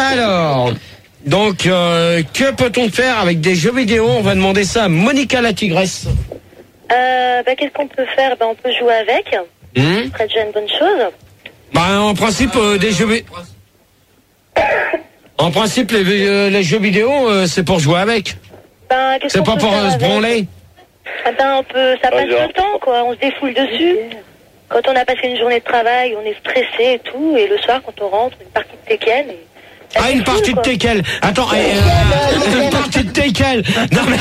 Alors, donc, que peut-on faire avec des jeux vidéo? On va demander ça à Monica la tigresse. Qu'est-ce qu'on peut faire? On peut jouer avec. Ce serait déjà une bonne chose. En principe, des jeux En principe, les jeux vidéo, c'est pour jouer avec. C'est pas pour se branler. Ça passe le temps, quoi. On se défoule dessus. Quand on a passé une journée de travail, on est stressé et tout. Et le soir, quand on rentre, une partie de Tekken. Une partie de Tekken. Attends, une partie de Tekken. Non mais.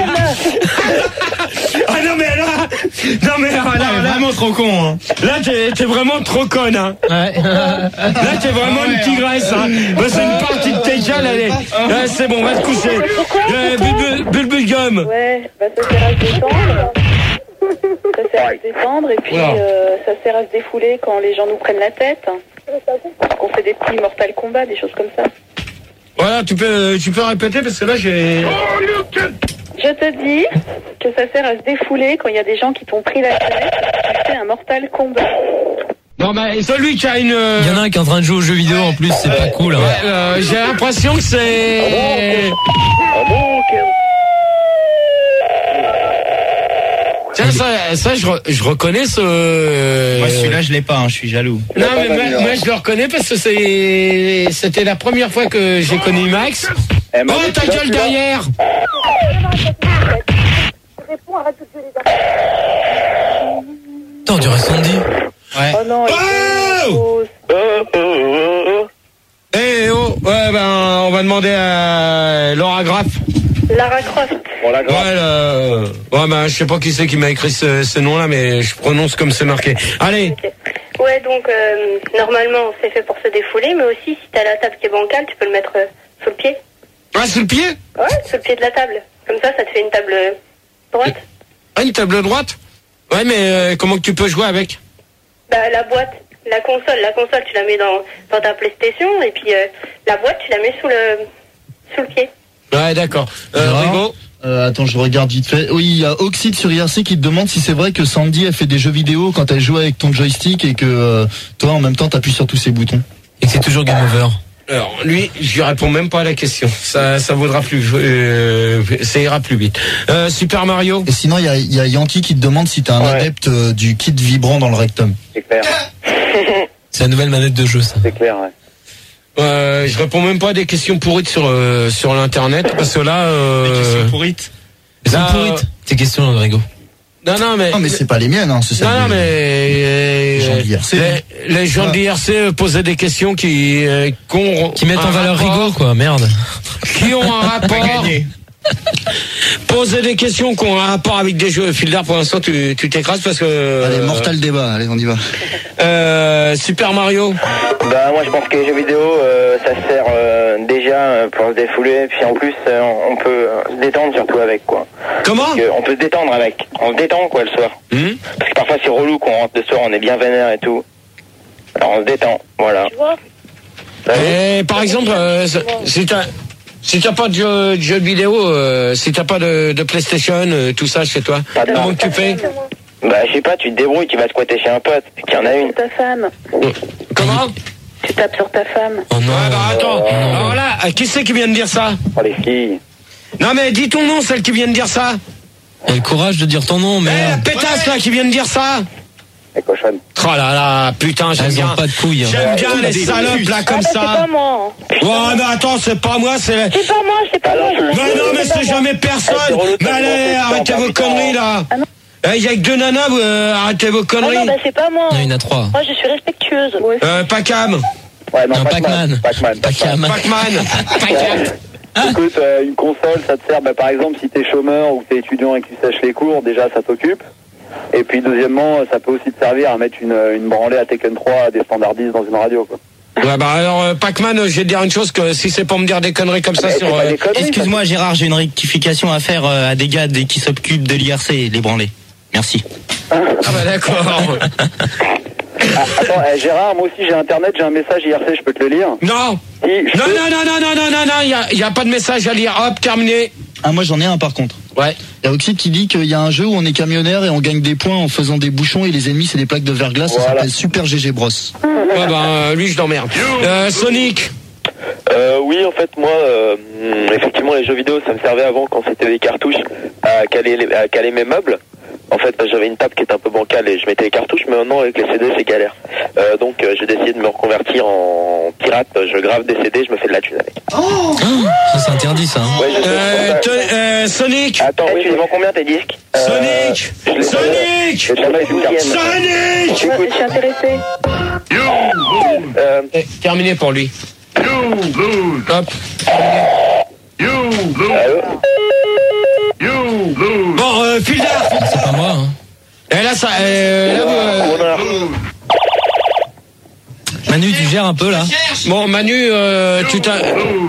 Là, vraiment trop con. Hein. Là, t'es vraiment trop conne. Hein. Ouais. Là, t'es vraiment une tigresse. Hein. C'est une partie de Tekken. Allez, c'est bon, va te coucher. Bulbulgum. Ouais, ça sert à se détendre. Ça sert à se détendre et puis ça sert à se défouler quand les gens nous prennent la tête. On fait des petits Mortal Kombat, des choses comme ça. Voilà, tu peux répéter parce que là j'ai... Je te dis que ça sert à se défouler quand il y a des gens qui t'ont pris la tête. Tu fais un Mortal Kombat. Non mais celui qui a une... Il y en a un qui est en train de jouer aux jeux vidéo en plus, c'est pas cool. Hein. Ouais, j'ai l'impression que c'est... Tiens, ça je reconnais ce... Moi, celui-là, je l'ai pas, je suis jaloux. Non, mais moi, je le reconnais parce que c'était la première fois que j'ai connu Max. Oh, ta gueule derrière! Attends, on dirait Sandy. Ouais. Oh non, ouais, on va demander à Laura Graff. Lara Croft. Je sais pas qui c'est qui m'a écrit ce nom-là, mais je prononce comme c'est marqué. Allez. Okay. Ouais, donc normalement c'est fait pour se défouler, mais aussi si t'as la table qui est bancale, tu peux le mettre sous le pied. Ah, sous le pied? Ouais, sous le pied de la table. Comme ça te fait une table droite. Ah, une table droite? Ouais, mais comment que tu peux jouer avec? La boîte, la console tu la mets dans ta PlayStation et puis la boîte tu la mets sous le pied. Ouais, d'accord. Rigo? Attends, je regarde vite fait. Oui, il y a Oxide sur IRC qui te demande si c'est vrai que Sandy a fait des jeux vidéo quand elle joue avec ton joystick et que toi en même temps t'appuies sur tous ces boutons. Et que c'est toujours game over. Alors, lui, je lui réponds même pas à la question. Ça vaudra plus, ça ira plus vite. Super Mario. Et sinon, il y a Yankee qui te demande si t'es un adepte du kit vibrant dans le rectum. C'est clair. C'est la nouvelle manette de jeu, ça. C'est clair, ouais. Je réponds même pas à des questions pourrites sur l'internet parce que là. Des questions pourrites. Tes questions, Rodrigo. Non mais c'est pas les miennes, hein. C'est non mais les gens de l'IRC posaient des questions qui mettent en valeur Rigo, quoi. Merde. Qui ont un rapport. Poser des questions qui ont un rapport avec des jeux. Fildar, pour l'instant, tu t'écrases parce que... Allez, Mortal Débat, allez, on y va. Super Mario. Moi, je pense que les jeux vidéo, ça sert déjà pour se défouler. Puis en plus, on peut se détendre surtout avec, quoi. Comment? On peut se détendre avec. On se détend, quoi, le soir. Parce que parfois, c'est relou qu'on rentre le soir, on est bien vénère et tout. Alors, on se détend, voilà. Tu vois? Et par exemple, si t'as pas de jeu vidéo, si t'as pas de PlayStation, tout ça chez toi, comment tu fais? Je sais pas, tu te débrouilles, tu vas squatter chez un pote, qui en a une. Ta femme. Comment? Tu tapes sur ta femme. Oh non. Attends. Alors là, qui c'est qui vient de dire ça? Oh, les filles. Non mais dis ton nom, celle qui vient de dire ça. Et le courage de dire ton nom, mais. La pétasse là qui vient de dire ça. Les cochonnes. Oh là là, putain, j'aime bien. Pas de couilles. J'aime bien les salopes là comme ça. C'est pas moi. Ouais, mais attends, c'est pas moi, c'est. C'est pas moi. Mais non, mais c'est jamais personne. Mais allez, arrêtez vos conneries là. Il y a que deux nanas, arrêtez vos conneries. Ah non, c'est pas moi. Il y en a 3. Moi, je suis respectueuse. Pacam. Ouais, non, Pac-Man. Pacman. Écoute, une console, ça te sert, par exemple, si t'es chômeur ou que t'es étudiant et que tu sèches les cours, déjà, ça t'occupe. Et puis, deuxièmement, ça peut aussi te servir à mettre une branlée à Tekken 3 à des standardistes dans une radio, quoi. Ouais, alors, Pac-Man, je vais te dire une chose, que si c'est pour me dire des conneries comme ça sur... Excuse-moi, Gérard, j'ai une rectification à faire à des gars qui s'occupent de l'IRC, les branlés. Merci. D'accord. Attends, Gérard, moi aussi j'ai internet, j'ai un message IRC, je peux te le lire? Non. Non, il y a pas de message à lire. Hop, terminé. Ah, moi j'en ai un par contre. Ouais. Il y a Oxide qui dit qu'il y a un jeu où on est camionneur et on gagne des points en faisant des bouchons et les ennemis c'est des plaques de verglas, ça s'appelle Super GG Bros. Ouais, lui je l'emmerde. Sonic. Oui, en fait, moi, effectivement, les jeux vidéo, ça me servait avant quand c'était des cartouches à caler mes meubles. En fait, j'avais une table qui était un peu bancale et je mettais les cartouches, mais maintenant avec les CD, c'est galère. Donc, j'ai décidé de me reconvertir en pirate. Je grave des CD, je me fais de la thune avec. Oh, ça c'est interdit, ça. Hein. Ouais, je sais, Sonic. Attends, oui, tu vends combien tes disques? Sonic. Sonic. Je suis intéressée. Terminé pour lui. Hop. Bon, Fildar. C'est pas moi. Hein. Et là, ça. Manu, tu gères un peu là. Bon, Manu, tu t'as.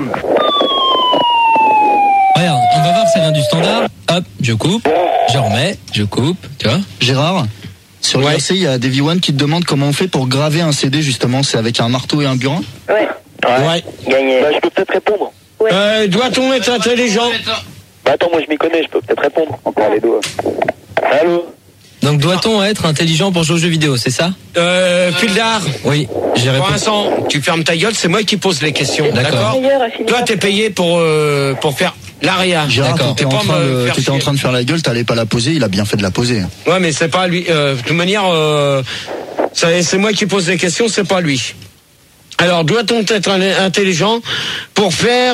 Regarde, on va voir si ça vient du standard. Hop, je coupe, je remets, je coupe, tu vois. Gérard, sur IRC, il y a Davy One qui te demande comment on fait pour graver un CD, justement. C'est avec un marteau et un burin? Ouais. Ouais. Gagné. Bah, je peux peut-être répondre. Ouais. Doit-on être intelligent? Bah, attends, moi je m'y connais, je peux peut-être répondre. Encore les doigts. Allô? Donc doit-on être intelligent pour jouer aux jeux vidéo, c'est ça? Fildar. Oui, j'ai Pour répondu. l'instant, tu fermes ta gueule, c'est moi qui pose les questions. D'accord. Toi, t'es payé pour faire l'aria. Gérard, D'accord. t'étais en train de faire la gueule, t'allais pas la poser, il a bien fait de la poser. Ouais, mais c'est pas lui. De toute manière, c'est moi qui pose les questions, c'est pas lui. Alors, doit-on être intelligent pour faire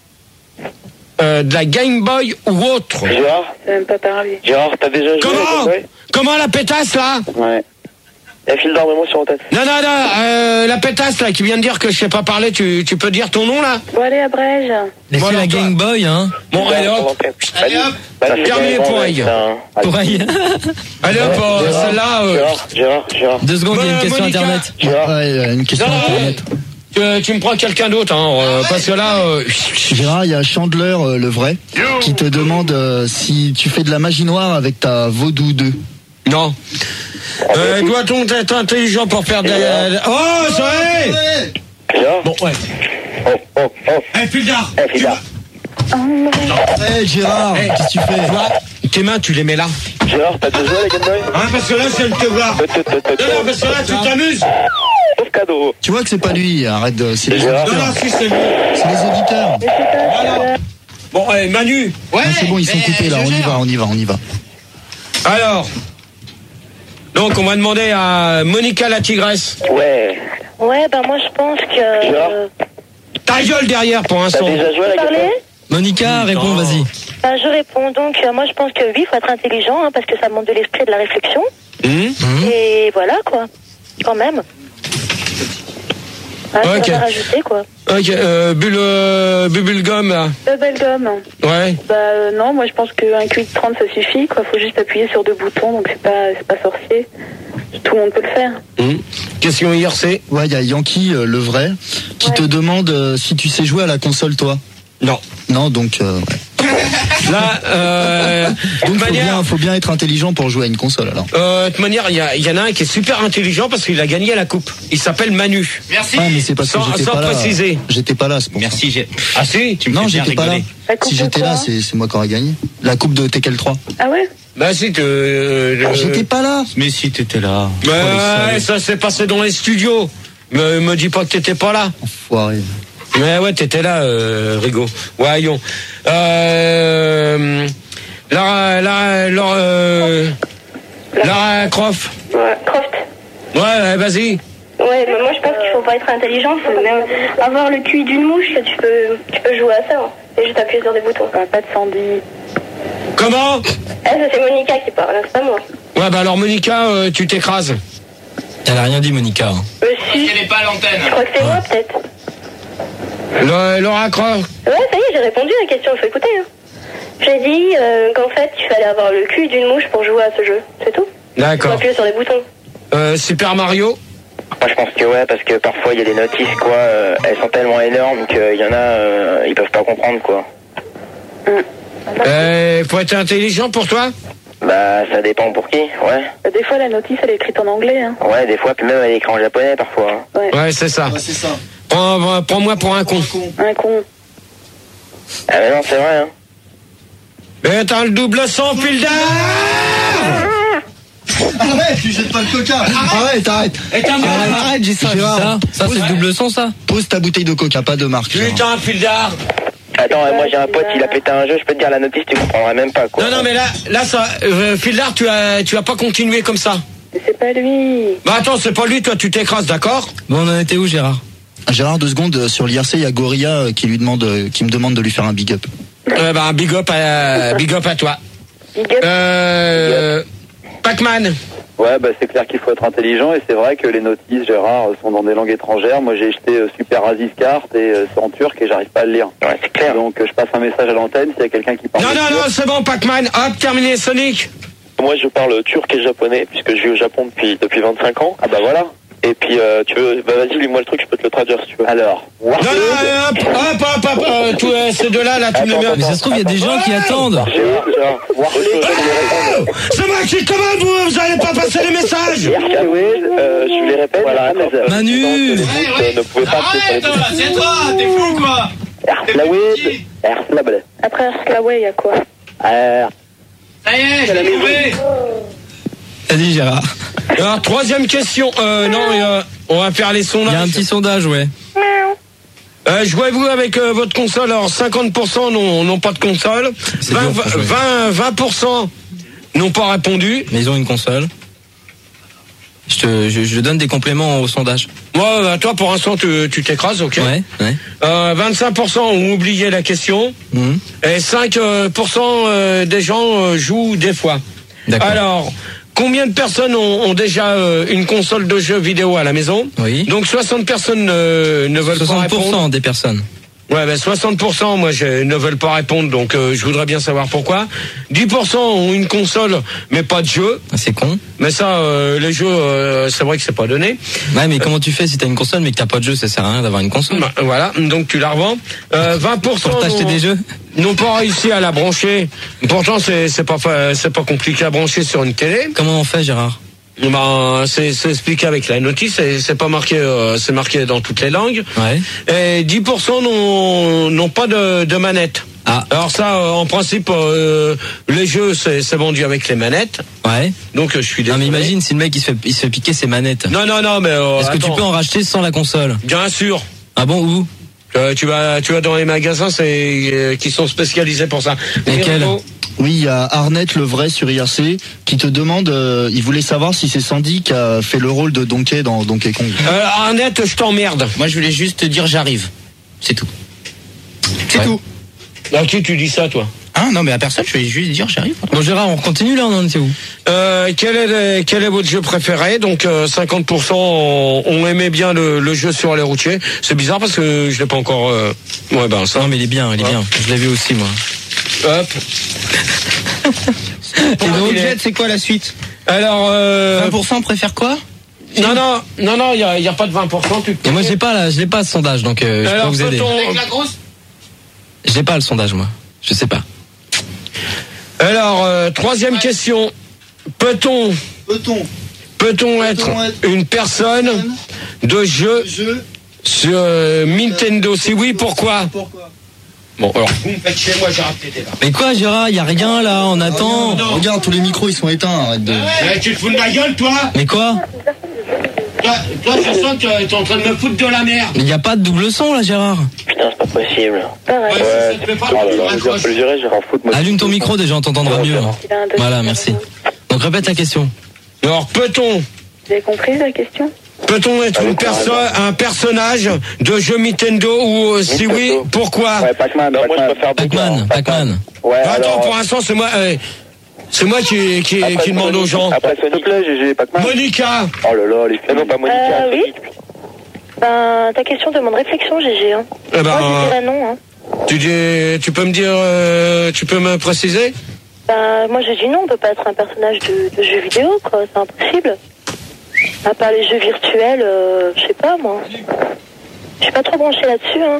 de la Game Boy ou autre? Gérard? C'est même pas parlé. Gérard, t'as déjà joué Comment la pétasse, là? Ouais. Il y a Fildar, moi sur la tête. Non, la pétasse, là, qui vient de dire que je sais pas parler, tu peux dire ton nom, là? Bon, allez, abrège. Laissez Voilà, la toi. Game Boy, hein. Bon, allez, hop. Terminé pour elle. Pour elle. Allez, hop, celle-là... Gérard. 2 secondes, il y a une question Monica. internet. Ouais, une question Non, internet. Tu me prends quelqu'un d'autre, hein, parce que là... Gérard, il y a Chandler, le vrai, qui te demande si tu fais de la magie noire avec ta Vaudou 2. Non. Doit-on être intelligent pour faire de la... Oh, c'est vrai. Gérard? Bon, ouais. Oh. Fildar. Fildar. Gérard, qu'est-ce que tu fais? Tu vois, tes mains, tu les mets là. Gérard, t'as déjà joué à la Game Boy? Hein, parce que là, je viens de te voir. Non, parce que là, tu t'amuses. Sauf cadeau. Tu vois que c'est pas lui, arrête de... C'est les Gérard. auditeurs. Non, si, c'est lui. C'est les auditeurs. Voilà. Bon, allez, Manu. Ah, c'est bon, ils sont coupés là, on y va. Alors, donc on va demander à Monica la tigresse. Ouais. Ouais, bah moi je pense que... Gérard. Ta gueule derrière pour un T'as son. déjà joué à la Game Boy? Monica, réponds, vas-y. Bah, je réponds donc, moi je pense que oui, il faut être intelligent, hein, parce que ça montre de l'esprit et de la réflexion. Et voilà, quoi. Quand même. Ah, Ok. ça va rajouter, quoi. Ok, Bubblegum là. Bubblegum. Ouais. Bah non, moi je pense qu'un QI de 30 ça suffit, quoi. Faut juste appuyer sur 2 boutons, donc c'est pas sorcier. Tout le monde peut le faire. Question IRC. Ouais, il y a Yankee, le vrai, qui te demande si tu sais jouer à la console, toi. Non. Non, donc... ouais. Là, Donc faut bien être intelligent pour jouer à une console, alors. de toute manière, il y en a un qui est super intelligent parce qu'il a gagné la coupe. Il s'appelle Manu. Merci. Ah, mais c'est parce que Sans j'étais pas là. préciser. J'étais pas là, c'est pour Merci, Ah si, tu me Non, fais bien j'étais pas là. rigoler. La coupe Si de j'étais quoi là, c'est moi qui aurais gagné. La coupe de Tekel 3. Ah ouais? Bah si, J'étais pas là. Mais si t'étais là. Ouais, ça s'est passé dans les studios. Me dis pas que t'étais pas là. Enfoiré. Mais ouais, t'étais là, Rigo. Voyons. Lara Croft. Ouais, Croft. Ouais, vas-y. Ouais, mais moi je pense qu'il faut pas être intelligent, il faut même avoir le QI d'une mouche, tu peux jouer à ça, hein. Et juste appuyer sur des boutons. Pas de Sandy. Comment? Ça c'est Monica qui parle, c'est pas moi. Ouais, bah alors Monica, tu t'écrases. Elle a rien dit, Monica. Hein. Si. Elle est pas à l'antenne. Je crois que c'est moi peut-être. Laura Croft. Ouais, ça y est, j'ai répondu à la question, il faut écouter. Hein. J'ai dit qu'en fait, il fallait avoir le cul d'une mouche pour jouer à ce jeu, c'est tout. D'accord. Faut appuyer sur les boutons. Super Mario. Moi je pense que ouais, parce que parfois il y a des notices quoi, elles sont tellement énormes qu'il y en a, ils peuvent pas comprendre quoi. Faut être intelligent pour toi? Bah ça dépend pour qui, ouais. Des fois, la notice, elle est écrite en anglais. Hein. Ouais, des fois, puis même elle est écrite en japonais parfois. Hein. Ouais, c'est ça. Ouais, c'est ça. Prends-moi pour un con. Un con. Ah mais non, c'est vrai hein. Mais t'as le double sang, Fildar. Arrête, tu jettes pas le coca. Arrête. Arrête, j'ai ça. Ça, c'est double son, ça. Pose ta bouteille de coca, pas de marque. Putain, Fildar. Attends, moi j'ai un pote, il a pété un jeu, je peux te dire la notice, tu comprendrais même pas, quoi. Non, mais là, ça, Fildar, tu vas pas continuer comme ça. Mais c'est pas lui. Bah attends, c'est pas lui, toi, tu t'écrases, d'accord? Bon, on en était où, Gérard? Gérard, 2 secondes, sur l'IRC, il y a Gorilla qui me demande de lui faire un big up. Big up à toi. Big up. Pac-Man. Ouais, bah c'est clair qu'il faut être intelligent et c'est vrai que les notices, Gérard, sont dans des langues étrangères. Moi j'ai jeté Super Aziz Kart et c'est en turc et j'arrive pas à le lire. Ouais, c'est clair. Donc je passe un message à l'antenne s'il y a quelqu'un qui parle. Non, c'est bon, Pac-Man. Hop, terminé, Sonic. Moi je parle turc et japonais, puisque je vis au Japon depuis 25 ans. Ah bah voilà. Et puis tu veux, bah vas-y, lis-moi le truc, je peux te le traduire si tu veux. Alors, Non, hop, tous ces deux-là, tu me les mets. Mais ça se trouve, il y a des gens qui attendent. Gérard, C'est moi qui commande, vous allez pas passer les messages. je vous les répète. Voilà, Manu. Ne pouvez pas. c'est toi, t'es fou, quoi. Après Erslaway, il y a quoi? Ça y est, je l'ai trouvé. Vas-y, Gérard. Alors, troisième question. On va faire les sondages. Il y a un petit sondage, ouais. Jouez-vous avec votre console. Alors, 50% n'ont pas de console. 20% n'ont pas répondu. Mais ils ont une console. Je donne des compléments au sondage. Moi, toi, pour l'instant, tu t'écrases, ok? Ouais. 25% ont oublié la question. Et 5% des gens jouent des fois. D'accord. Alors, combien de personnes ont déjà une console de jeux vidéo à la maison? Oui. Donc 60 personnes ne veulent pas répondre. 60% des personnes. Ouais, 60%, moi, ne veulent pas répondre, donc je voudrais bien savoir pourquoi. 10% ont une console, mais pas de jeu. C'est con. Mais ça, les jeux, c'est vrai que c'est pas donné. Ouais, mais comment tu fais si t'as une console mais que t'as pas de jeu? Ça sert à rien d'avoir une console. Voilà, donc tu la revends. 20% pour t'acheter des jeux n'ont pas réussi à la brancher. Pourtant, c'est pas compliqué à brancher sur une télé. Comment on fait, Gérard? C'est expliqué avec la notice, c'est pas marqué, c'est marqué dans toutes les langues. Ouais. Et 10% n'ont pas de manette. Ah. Alors ça, en principe, les jeux, c'est vendu avec les manettes. Ouais. Donc je suis désolé. Non, mais imagine si le mec il se fait piquer ses manettes. Non, mais est-ce que tu peux en racheter sans la console? Bien sûr. Ah bon, où? Tu vas dans les magasins, qui sont spécialisés pour ça. Lesquels? Oui, il y a Arnett le vrai sur IRC qui te demande, il voulait savoir si c'est Sandy qui a fait le rôle de Donkey dans Donkey Kong. Arnett, je t'emmerde. Moi, je voulais juste te dire j'arrive. C'est tout. C'est tout. À qui tu dis ça, toi? Ah non, mais à personne, je voulais juste dire j'arrive. Bon, Gérard, on continue là, on en était où? Quel est votre jeu préféré? Donc 50% ont aimé bien le jeu sur les routiers. C'est bizarre parce que je l'ai pas encore. Ça. Non, mais il est bien. Je l'ai vu aussi, moi. Hop. Et donc, Jet, c'est quoi la suite? Alors 20% préfère quoi? Non, il y a pas de 20%. Et moi, je l'ai pas ce sondage, donc je peux pas vous aider. Je l'ai pas le sondage, moi. Je sais pas. Alors, troisième question. Peut-on être une personne de jeu sur Nintendo? Si oui, pourquoi? Bon, alors, vous me faites chez moi, j'ai raté là. Mais quoi, Gérard? Y a rien là, on attend. Non. Regarde, tous les micros ils sont éteints. Arrête de. Tu te fous de ma gueule, toi? Mais quoi? Toi, je sens que t'es en train de me foutre de la merde. Il y a pas de double son là, Gérard. Putain, c'est pas possible. Ça te fait pas, tu raccroches. Allume ton micro déjà, on t'entendra mieux. Voilà, merci. Donc répète la question. Alors, peut-on? Vous avez compris la question? Peut-on être un personnage de jeu Nintendo ou si oui, pourquoi? Ouais, Pac-Man. Non, moi je préfère Pac-Man. Ouais, attends, pour l'instant, c'est moi qui demande aux gens. Après, s'il te plaît, GG, Pac-Man. Monica. Oh là là, les filles. Non, pas Monica. Oui. Ta question demande réflexion, GG. Hein. Eh Moi, je dirais non. Hein. Tu peux me dire, tu peux me préciser? Moi, je dis non, on peut pas être un personnage de jeu vidéo, quoi. C'est impossible. À part les jeux virtuels, je sais pas, moi. Je suis pas trop branchée là-dessus, hein.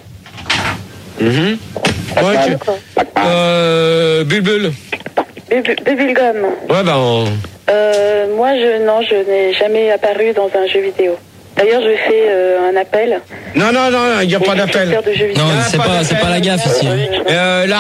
Ouais, Bulbul. Bubblegum. Ouais, Moi, je n'ai jamais apparu dans un jeu vidéo. D'ailleurs, je fais un appel. Non, il n'y a pas d'appel. Non, c'est pas la gaffe ici.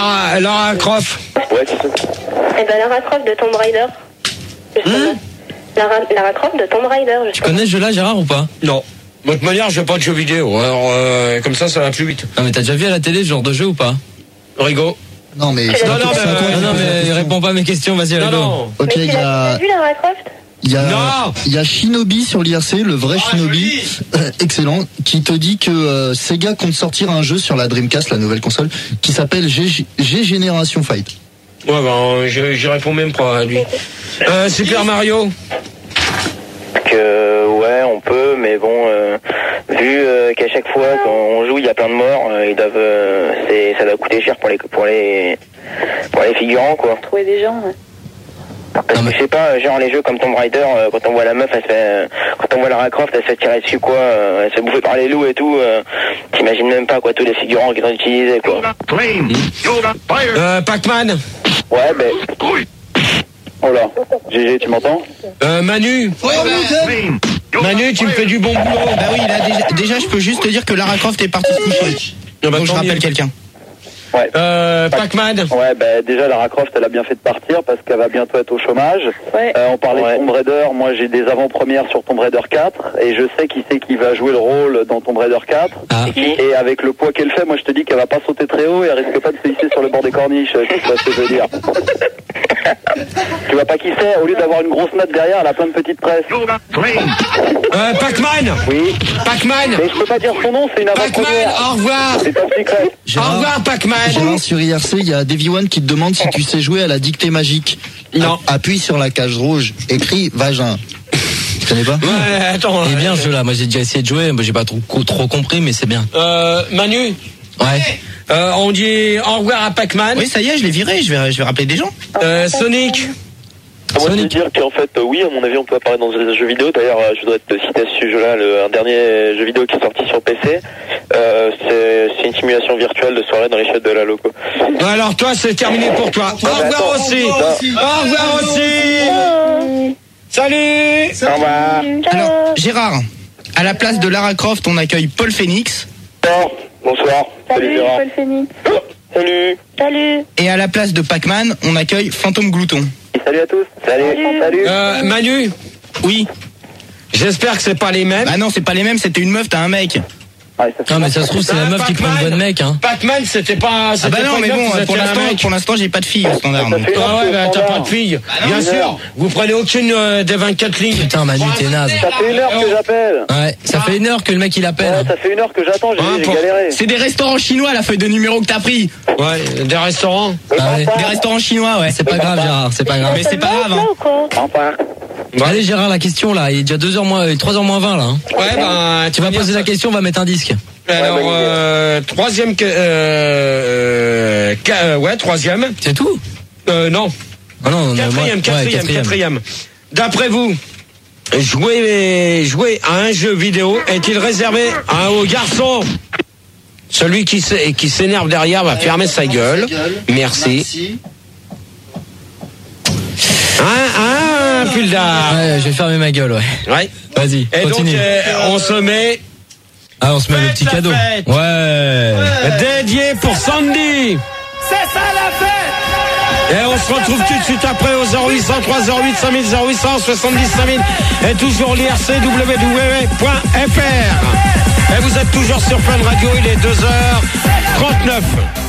Lara Croft. Ouais, c'est ça. Lara Croft de Tomb Raider. Lara Croft de Tomb Raider. Tu connais ce jeu-là, Gérard, ou pas? Non. De toute manière, j'ai pas de jeux vidéo. Alors, comme ça va plus vite. Non, mais t'as déjà vu à la télé ce genre de jeu ou pas? Rigo. Non, mais. Non, mais réponds pas à mes questions, vas-y, Rigo. Non. Ok, il y a. T'as vu Lara Croft? Il y a Shinobi sur l'IRC, le vrai Shinobi, excellent, qui te dit que Sega compte sortir un jeu sur la Dreamcast, la nouvelle console, qui s'appelle G Generation Fight. Ouais, ben, j'y réponds même pas à lui. Super Mario. Ouais, on peut, mais bon, vu qu'à chaque fois quand on joue, il y a plein de morts, ça doit coûter cher pour les figurants, quoi. Trouver des gens, ouais. Parce que je sais pas, genre les jeux comme Tomb Raider, quand on voit la meuf, quand on voit Lara Croft, elle se fait tirer dessus, quoi, elle se fait bouffer par les loups et tout, t'imagines même pas, quoi, tous les figurants qu'ils ont utilisés, quoi. Pac-Man. Ouais, ben. Oh là, GG, tu m'entends? Manu. Manu, tu me fais du bon boulot. Bah oui, là, déjà, je peux juste te dire que Lara Croft est partie se coucher. Donc je rappelle quelqu'un. Ouais. Pac-Man. Ouais, ben déjà Lara Croft, elle a bien fait de partir parce qu'elle va bientôt être au chômage. Ouais. On parlait de Tomb Raider, moi j'ai des avant-premières sur Tomb Raider 4 et je sais qui c'est qui va jouer le rôle dans Tomb Raider 4. Ah. Et avec le poids qu'elle fait, moi je te dis qu'elle va pas sauter très haut et elle risque pas de se hisser sur le bord des corniches, tu vois ce que je veux dire. Tu vois pas qui c'est, au lieu d'avoir une grosse natte derrière, elle a plein de petites tresses. Pac-Man. Oui. Pac-Man. Mais je peux pas dire son nom, c'est une avant-première. Pac-Man, au revoir. C'est un secret. Au revoir, Pac-Man. Gérard, sur IRC, il y a Davy One qui te demande si tu sais jouer à la dictée magique. Non. Appuie sur la cage rouge, écrit vagin. Tu connais pas? Ouais, attends. Il est bien ce jeu-là, moi j'ai déjà essayé de jouer, moi j'ai pas trop compris, mais c'est bien. Manu. Ouais. On dit au revoir à Pac-Man. Oui, ça y est, je l'ai viré, je vais rappeler des gens. Sonic. Moi, je veux dire qu'en fait, oui, à mon avis, on peut apparaître dans un jeu vidéo. D'ailleurs, je voudrais te citer ce jeu-là, un dernier jeu vidéo qui est sorti sur PC. C'est une simulation virtuelle de soirée dans les chiottes de la loco. Alors toi, c'est terminé pour toi. Au revoir aussi. Au revoir aussi. Salut. Au revoir. Alors, Gérard, à la place de Lara Croft, on accueille Paul Phoenix. Bonsoir. Salut, Gérard. Paul Phoenix. Salut. Salut. Et à la place de Pac-Man, on accueille Fantôme Glouton. Salut à tous. Salut. Manu. Oui. J'espère que c'est pas les mêmes. Bah non, c'est pas les mêmes, c'était une meuf, t'as un mec. Non, mais ça se trouve, c'est la meuf qui prend une bonne mec, hein. Pac-Man, c'était pas. Ah bah non, mais bon, pour l'instant, j'ai pas de fille au standard. Donc. Ah ouais, bah t'as pas de fille. Bien sûr. Vous prenez aucune des 24 lignes. Putain, Manu, t'es naze. Ça fait 1 heure que j'appelle. Ouais, ça fait 1 heure que le mec il appelle. Ouais, ça fait 1 heure que j'attends, j'ai galéré. C'est des restaurants chinois, la feuille de numéro que t'as pris. Ouais, des restaurants. Ah ouais. Des restaurants chinois, ouais. C'est pas grave, Gérard, c'est pas grave. Mais c'est pas grave, hein. Bon, allez, Gérard, la question là, il est déjà 3h moins 20 là. Hein. Ouais, bah. Tu vas poser la question, on va mettre un disque. Alors, troisième. Troisième. C'est tout? Non. Ah non, Quatrième. D'après vous, jouer à un jeu vidéo est-il réservé aux garçons? Celui qui s'énerve derrière va fermer sa gueule. Merci. Puldar. Ouais, je vais fermer ma gueule, ouais. Ouais. Vas-y, Et continue. donc, on se met. Ah, on se met le petit cadeau. Ouais. Dédié pour Sandy. C'est ça la fête. Et on se retrouve tout de suite après au 0803 08 5000 0800 70 5000 et toujours l'IRC www.fr. Et vous êtes toujours sur Fun Radio, il est 2h39.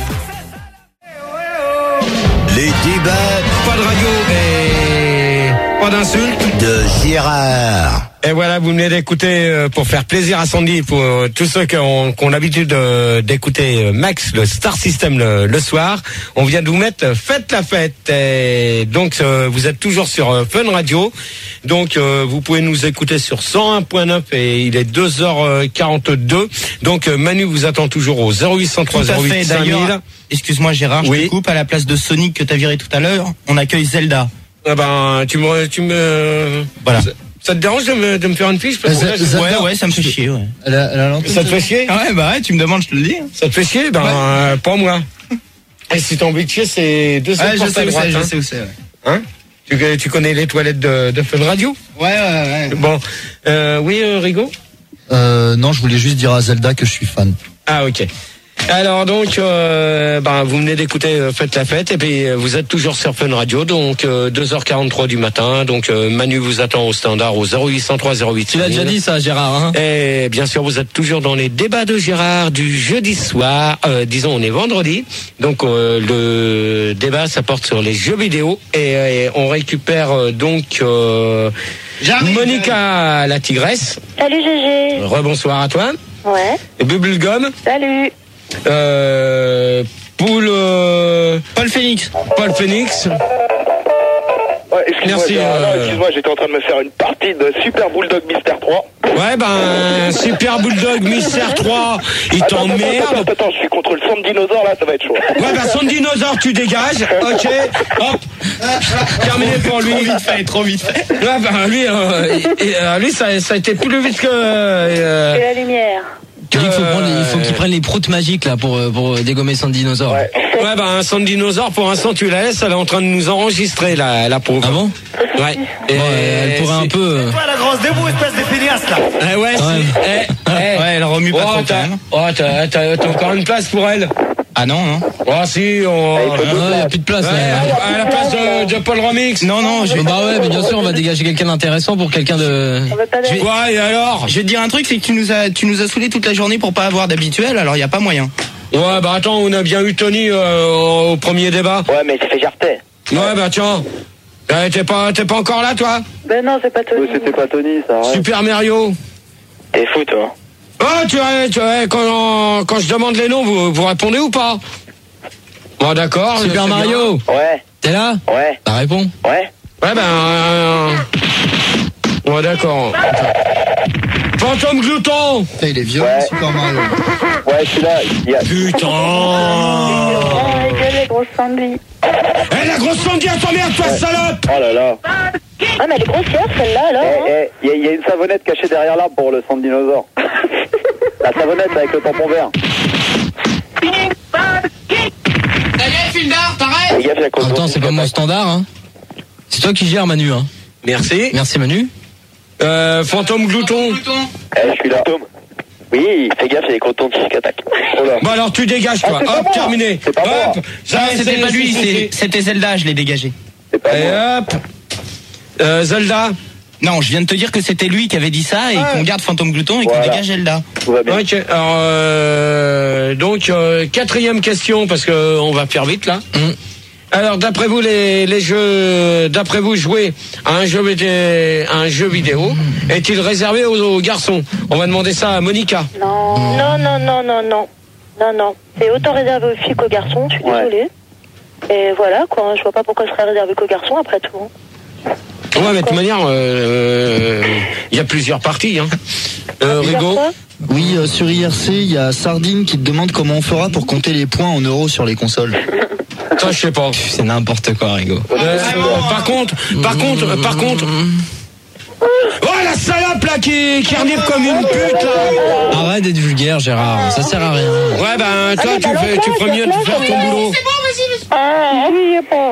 Les débats. Pas de radio et pas d'insultes. De Gérard. Et voilà, vous venez d'écouter, pour faire plaisir à Sandy, pour tous ceux qui ont l'habitude d'écouter Max, le Star System le soir, on vient de vous mettre Faites la fête. Et donc, vous êtes toujours sur Fun Radio. Donc, vous pouvez nous écouter sur 101.9 et il est 2h42. Donc, Manu vous attend toujours au 0803 08 5000. Excuse-moi Gérard, je te coupe. À la place de Sonic que t'as viré tout à l'heure, on accueille Zelda. Ah ben, tu me... Voilà. Ça te dérange de me faire une fiche parce que ouais, ça me fait chier, ouais. Ça te fait chier? Ah ouais, bah ouais, tu me demandes, je te le dis. Ça te fait chier? Ben, pas moi. Et si t'as envie de chier, c'est 2 je sais où c'est, ouais. Hein? Tu connais les toilettes de Fun Radio? Ouais. Bon, oui, Rigo? Non, je voulais juste dire à Zelda que je suis fan. Ah, ok. Alors donc, vous venez d'écouter Faites la fête et puis vous êtes toujours sur Fun Radio, donc 2h43 du matin. Donc Manu vous attend au standard au 0803 08. Tu l'as déjà dit ça, Gérard. Hein, et bien sûr, vous êtes toujours dans les débats de Gérard du jeudi soir. Disons, on est vendredi, donc le débat ça porte sur les jeux vidéo et on récupère donc Monica la tigresse. Salut GG. Rebonsoir à toi. Ouais. Et Bubblegum. Salut. Paul Phoenix. Paul Phoenix. Ouais, excuse-moi, Merci, excuse-moi, j'étais en train de me faire une partie de Super Bulldog Mister 3. Ouais, Super Bulldog Mister 3, il t'emmerde. Attends, je suis contre le sang de dinosaure là, ça va être chaud. Ouais, son dinosaure, tu dégages. Ok, hop. Terminé pour lui. Trop vite fait. Ouais, lui, ça a été plus vite que Et la lumière. il faut qu'il prenne les proutes magiques là pour dégommer son dinosaure. Ouais. Ouais, son dinosaure, pour l'instant, tu la laisses, elle est en train de nous enregistrer, la pauvre. Ah bon? Ouais. Elle pourrait un peu. Toi la grosse debout, espèce de feignasse là. Ouais, Ouais, elle remue pas trop quand même. Oh, t'as encore une place pour elle? Ah non. Oh, si, il y a plus de place. à la place de Paul Remix. Non, Bah ouais, mais bien sûr, on va dégager quelqu'un d'intéressant pour quelqu'un de. On veut pas d'aller. Ouais, et alors? Je vais te dire un truc, c'est que tu nous as saoulé toute la journée pour pas avoir d'habituel, alors il y a pas moyen. Ouais, attends, on a bien eu Tony au premier débat. Ouais, mais c'est fait jarter. Ouais, tiens. T'es pas encore là, toi? Ben non, c'est pas Tony. C'était pas Tony, ça. Ouais. Super Mario. T'es fou, toi. Oh, tu vois, quand je demande les noms, vous répondez ou pas? Bon, d'accord. Super c'est Mario. bien. Ouais. T'es là? Ouais. Bah réponds. Ouais. Ouais, ouais, d'accord. Fantôme Glouton. Putain, il est violent, Ouais. Super Mario. Ouais, celui-là, il y a... Putain. Oh, les grosses Sandy. Eh, la grosse Sandy, t'emmerde, toi, salope. Oh là là. Ah, mais elle est grossière celle-là alors. Hein. Il y a une savonnette cachée derrière l'arbre pour le sang de dinosaure. La savonnette avec le tampon vert. Les gars, j'ai Attends, c'est pas mon standard, hein. C'est toi qui gères, Manu, hein. Merci. Merci, Manu. Fantôme Glouton. je suis là. Oui, fais gaffe, il y a des crotons qui attaquent. Oh là. Bon, alors tu dégages, toi. Ah, c'est pas Hop, moi. terminé. C'est pas moi. Hop. C'était pas lui, c'était Zelda, je l'ai dégagé. C'est pas Et moi. hop. Zelda. Non, je viens de te dire que c'était lui qui avait dit ça et qu'on garde Fantôme Glouton et qu'on Voilà. dégage Zelda. Tout va bien. Ok, alors donc quatrième question parce que on va faire vite là. Alors d'après vous les jeux, d'après vous jouer à un jeu vidéo est-il réservé aux garçons? On va demander ça à Monica. Non. Non. C'est autant réservé aux filles qu'aux garçons, je suis désolée. Et voilà, quoi. Je vois pas pourquoi ce serait réservé qu'aux garçons après tout. Ouais, mais de toute manière, il y a plusieurs parties. Hein. Rigaud. Oui, sur IRC, il y a Sardine qui te demande comment on fera pour compter les points en euros sur les consoles. Ça, je sais pas. C'est n'importe quoi, Rigaud. Par contre. Oh la salope là qui renifle comme une pute là. Arrête d'être vulgaire, Gérard. Ça sert à rien. Ouais, toi tu ferais mieux de faire ton boulot. Ah, n'oubliez pas.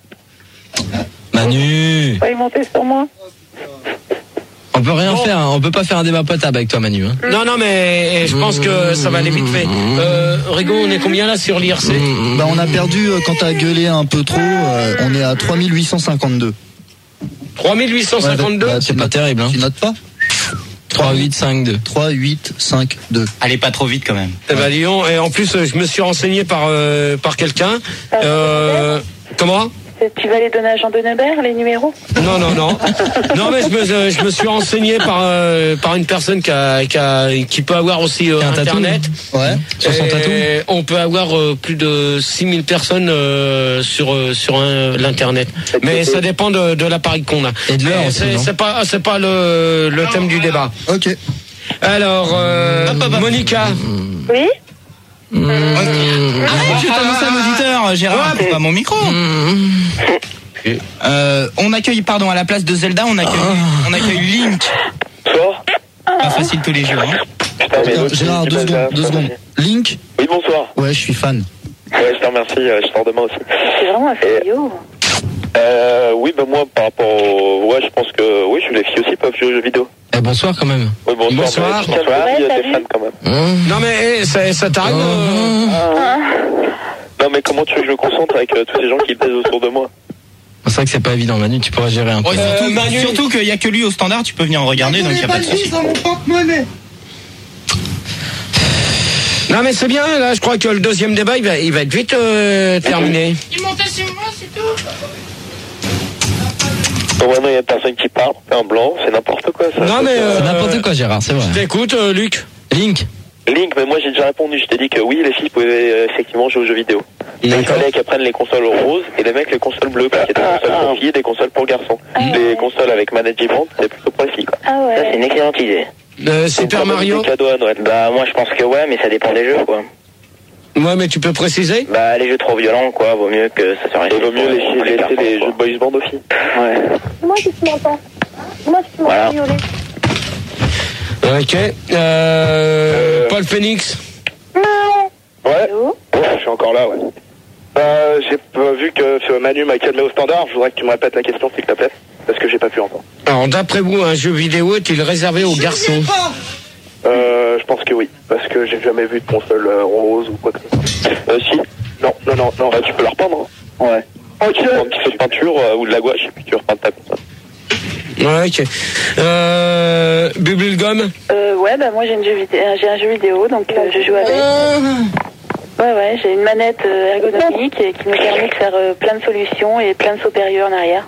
Manu. Pas y monter sur moi. On peut rien faire, hein. On peut pas faire un débat potable avec toi, Manu. Hein. Non, mais je pense que ça va aller vite fait. Rigaud, on est combien là sur l'IRC? Bah, on a perdu quand t'as gueulé un peu trop. On est à 3852. 3852. Ouais, C'est pas terrible, hein. Tu notes pas? 3, 8, 5, 2. 3, 8, 5, 2. Allez pas trop vite quand même. Eh ben, dis donc, et en plus, je me suis renseigné par quelqu'un. Comment? Tu vas les donner à Jean Denebert, les numéros? Non. Non, mais je me suis renseigné par une personne qui peut avoir aussi un Internet. tatou. Ouais. Sur son tatou. On peut avoir plus de 6000 personnes sur l'Internet. Mais ça dépend de l'appareil qu'on a. Et de l'heure aussi, non? C'est pas le thème du débat. Ok. Alors, Monica. Oui? Arrête, je t'annonce un auditeur, Gérard, c'est pas mon micro. On accueille, à la place de Zelda, on accueille Link. Bonsoir. Pas facile tous les jours. Hein. Putain, mais l'autre, Gérard, il dit 2 secondes. Link? Oui, bonsoir. Ouais, je suis fan. Ouais, je te remercie, je t'en demande aussi. C'est vraiment un fillot. Oui, moi, par rapport au... Ouais, je pense que... Oui, les filles aussi peuvent jouer aux jeux vidéo. Bonsoir quand même. Oui, bonsoir. Ouais, salut. Quand même. Non mais ça t'arrive Non mais comment tu veux que je me concentre avec tous ces gens qui pèsent autour de moi? C'est vrai que c'est pas évident, Manu, tu pourras gérer un peu. Surtout qu'il y a que lui au standard, tu peux venir en regarder, donc il y a pas de souci. dans mon porte-monnaie. Non mais c'est bien, là je crois que le deuxième débat il va être vite terminé. Il monte sur moi, c'est tout. Bon, maintenant il y a personne qui parle, un blanc, c'est n'importe quoi ça. Non mais C'est n'importe quoi, Gérard, c'est vrai. T'écoutes, Luc. Link. Link, mais moi j'ai déjà répondu, je t'ai dit que oui, les filles pouvaient effectivement jouer aux jeux vidéo. Mais il fallait qu'elles prennent les consoles roses et les mecs les consoles bleues, parce qu'il y a des consoles pour filles et des consoles pour garçons. Les consoles avec manette vibrante, c'est plutôt pour les filles, quoi. Ah ouais. Ça, c'est une excellente idée. Super Mario. Des cadeaux à Noël. Bah, moi, je pense que ouais, mais ça dépend des jeux, quoi. Ouais, mais tu peux préciser. Bah, les jeux trop violents, quoi, vaut mieux que ça soit rien. Il vaut mieux laisser les jeux de boys band aux filles. Ouais. Moi, si tu m'entends. Moi, si tu m'entends violer. Ok. Paul Phoenix. Ouais. Je suis encore là, ouais. J'ai vu que Manu m'a calmé au standard. Je voudrais que tu me répètes la question, s'il te plaît, parce que j'ai pas pu entendre. Alors, d'après vous, un jeu vidéo est-il réservé aux garçons? Je pense que oui, parce que j'ai jamais vu de console rose ou quoi que ce soit. Si. Non. Tu peux la repeindre. Ouais. Ok. Un petit feu de peinture ou de la gouache, et puis tu repeins ta console. Ouais, ok. Bubblegum. Ouais, bah moi j'ai un jeu vidéo, donc je joue avec. Ouais, j'ai une manette ergonomique qui me permet de faire plein de solutions et plein de sauts périlleux en arrière.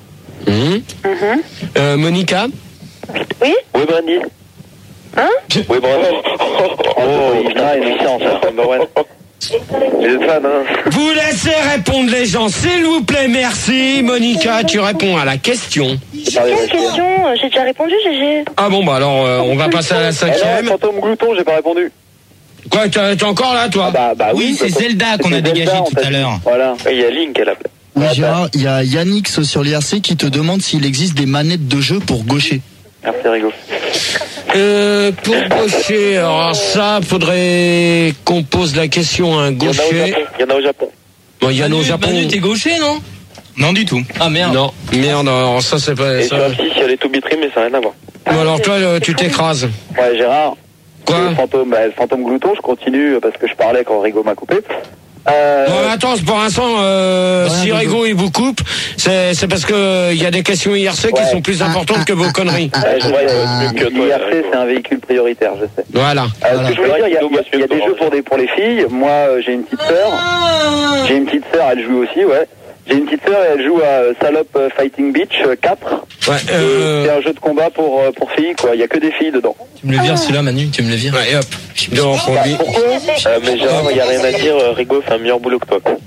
Monica. Oui. Oui, Brandy. Hein? Oui, Brandy. Putain, une puissance, ça. Les fans, hein. Vous laissez répondre les gens, s'il vous plaît, merci. Monica, tu réponds à la question. Quelle question? J'ai déjà répondu, GG. Ah bon, bah alors, on va passer à la 5e. Fantôme Glouton, j'ai pas répondu. Quoi, t'es encore là, toi? Bah Oui, c'est Zelda qu'on a dégagé tout à l'heure. Voilà. Il y a Link à la place. Oui, Gérard, il y a Yannix sur l'IRC qui te demande s'il existe des manettes de jeu pour gaucher. Merci, Rigo. Pour gaucher, alors ça, faudrait qu'on pose la question à un gaucher. Il y en a au Japon. Bon, il y en a au Japon. Manu, t'es gaucher, non? Non, du tout. Ah merde. Non, merde, alors ça c'est pas Et ça. sur la fille, elle est tout bitri, mais ça n'a rien à voir. Bon, alors toi, tu t'écrases. Ouais, Gérard. Quoi? Le fantôme Glouton, je continue parce que je parlais quand Rigo m'a coupé. Non, attends, pour l'instant, si Rigo il vous coupe, c'est parce que il y a des questions IRC qui sont plus importantes que vos conneries. L'IRC, c'est un véhicule prioritaire, je sais. Voilà. Ce que je voulais dire, il y a des jeux pour les filles. Moi, j'ai une petite sœur. Elle joue aussi, ouais. J'ai une petite sœur et elle joue à Salop Fighting Beach 4. Ouais, c'est un jeu de combat pour filles, quoi. Il y a que des filles dedans. Tu me le vires celui-là, Manu, tu me le vires. Ouais, et hop. Donc, on lui. Mais genre, il n'y a rien à dire, Rigo fait un meilleur boulot que toi, quoi.